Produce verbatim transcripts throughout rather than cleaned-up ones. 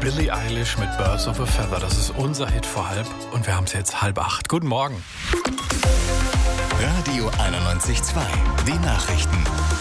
Billie Eilish mit Birds of a Feather. Das ist unser Hit vor halb und wir haben es jetzt halb acht. Guten Morgen. Radio einundneunzig Komma zwei, die Nachrichten.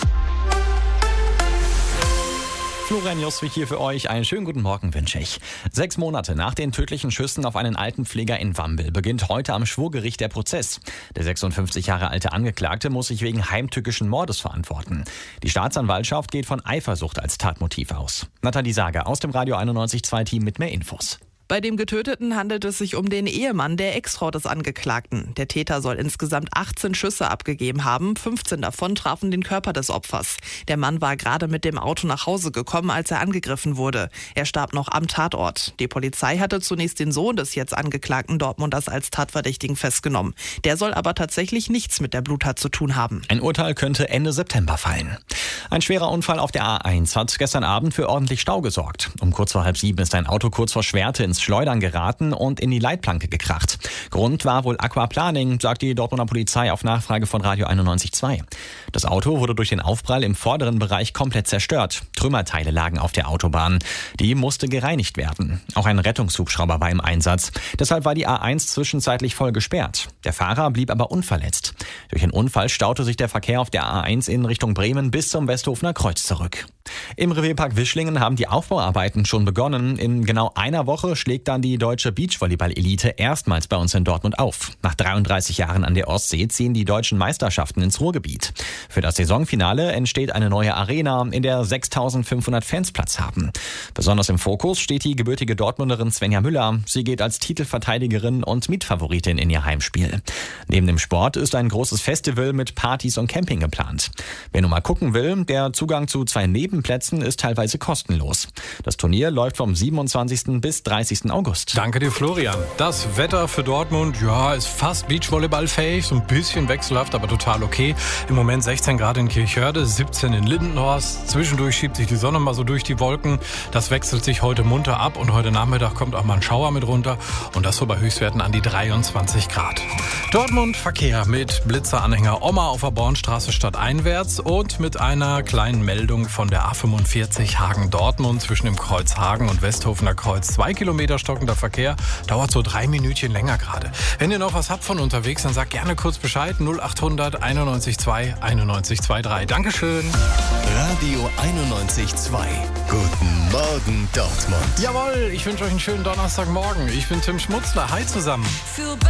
Florian Joswig hier für euch. Einen schönen guten Morgen wünsche ich. Sechs Monate nach den tödlichen Schüssen auf einen Altenpfleger in Wambil beginnt heute am Schwurgericht der Prozess. Der sechsundfünfzig Jahre alte Angeklagte muss sich wegen heimtückischen Mordes verantworten. Die Staatsanwaltschaft geht von Eifersucht als Tatmotiv aus. Nathalie Sager aus dem Radio einundneunzig Komma zwei Team mit mehr Infos. Bei dem Getöteten handelt es sich um den Ehemann der Ex-Frau des Angeklagten. Der Täter soll insgesamt achtzehn Schüsse abgegeben haben. fünfzehn davon trafen den Körper des Opfers. Der Mann war gerade mit dem Auto nach Hause gekommen, als er angegriffen wurde. Er starb noch am Tatort. Die Polizei hatte zunächst den Sohn des jetzt angeklagten Dortmunders als Tatverdächtigen festgenommen. Der soll aber tatsächlich nichts mit der Bluttat zu tun haben. Ein Urteil könnte Ende September fallen. Ein schwerer Unfall auf der A eins hat gestern Abend für ordentlich Stau gesorgt. Um kurz vor halb sieben ist ein Auto kurz vor Schwerte ins Schleudern geraten und in die Leitplanke gekracht. Grund war wohl Aquaplaning, sagt die Dortmunder Polizei auf Nachfrage von Radio einundneunzig Komma zwei. Das Auto wurde durch den Aufprall im vorderen Bereich komplett zerstört. Trümmerteile lagen auf der Autobahn. Die musste gereinigt werden. Auch ein Rettungshubschrauber war im Einsatz. Deshalb war die A eins zwischenzeitlich voll gesperrt. Der Fahrer blieb aber unverletzt. Durch den Unfall staute sich der Verkehr auf der A eins in Richtung Bremen bis zum Westhofener Kreuz zurück. Im Revierpark Wischlingen haben die Aufbauarbeiten schon begonnen. In genau einer Woche schlägt dann die deutsche Beachvolleyball-Elite erstmals bei uns in Dortmund auf. Nach dreiunddreißig Jahren an der Ostsee ziehen die deutschen Meisterschaften ins Ruhrgebiet. Für das Saisonfinale entsteht eine neue Arena, in der sechstausendfünfhundert Fans Platz haben. Besonders im Fokus steht die gebürtige Dortmunderin Svenja Müller. Sie geht als Titelverteidigerin und Mitfavoritin in ihr Heimspiel. Neben dem Sport ist ein großes Festival mit Partys und Camping geplant. Wer nun mal gucken will, der Zugang zu zwei Nebenplätzen ist teilweise kostenlos. Das Turnier läuft vom siebenundzwanzigsten bis dreißigsten August. Danke dir, Florian. Das Wetter für Dortmund, ja, ist fast Beachvolleyballfähig. So ein bisschen wechselhaft, aber total okay. Im Moment sechzehn Grad in Kirchhörde, siebzehn in Lindenhorst. Zwischendurch schiebt sich die Sonne mal so durch die Wolken. Das wechselt sich heute munter ab und heute Nachmittag kommt auch mal ein Schauer mit runter. Und das so bei Höchstwerten an die dreiundzwanzig Grad. Dortmund Verkehr mit Blitzeranhänger Oma auf der Bornstraße stadteinwärts und mit einer kleinen Meldung von der A fünfundvierzig Hagen-Dortmund zwischen dem Kreuz Hagen und Westhofener Kreuz. Zwei Kilometer stockender Verkehr, dauert so drei Minütchen länger gerade. Wenn ihr noch was habt von unterwegs, dann sagt gerne kurz Bescheid. null achthundert einundneunzig zwei einundneunzig zweiunddreißig. Dankeschön. Radio einundneunzig Komma zwei. Guten Morgen, Dortmund. Jawohl, ich wünsche euch einen schönen Donnerstagmorgen. Ich bin Tim Schmutzler. Hi zusammen. Feel